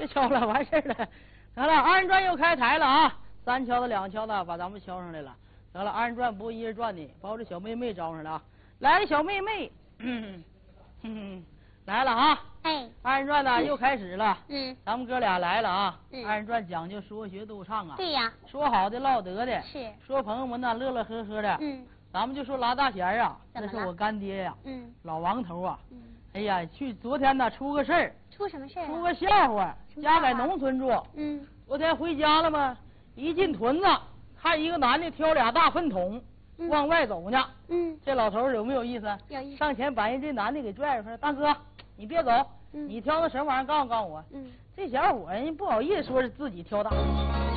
敲了，完事了。得了，二人转又开台了啊！3敲子2敲子把咱们敲上来了。得了，二人转不一人转的，把我这小妹妹招上了啊！来，小妹妹，来了啊！ 哎， 二人转呢又开始了。咱们哥俩来了啊！二人转讲究说学逗唱啊。 对呀。 说好的唠得的。 是。 说朋友们呢乐乐呵呵的。咱们就说拉大弦啊，那是我干爹呀。老王头啊。哎呀，昨天呢出个事儿。 出什么事儿？ 出个笑话。家在农村住。昨天回家了嘛，一进屯子，看一个男的挑俩大粪桶。往外走呢，这老头有没有意思？ 有意思。 上前把人这男的给拽着说：“大哥，你别走，你挑那什么玩意儿告诉我。”这小伙人不好意思说是自己挑大。